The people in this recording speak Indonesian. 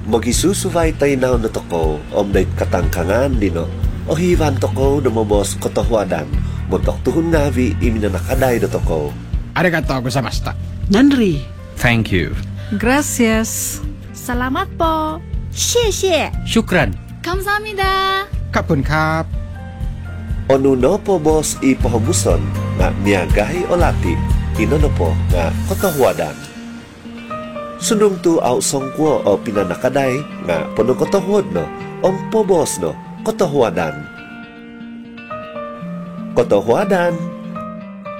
Magisusuway tayo na no toko om dayt katangkangan dino. O hiwan toko no mobos kotohwadan. Muntok tuhun ngavi imi na nakaday no toko. Arigatou gozaimashita. Nanri. Thank you. Gracias. Salamat po. 谢谢 Shukran. 감사합니다. Kapun kap. Onuno po boss ipohumuson nga miyagay o lati. Inono po nga kotohwadan. Sunung tu au songkwo o pinanakaday nga puno kotohwad no om pobos no kotohwadan. Kotohwadan.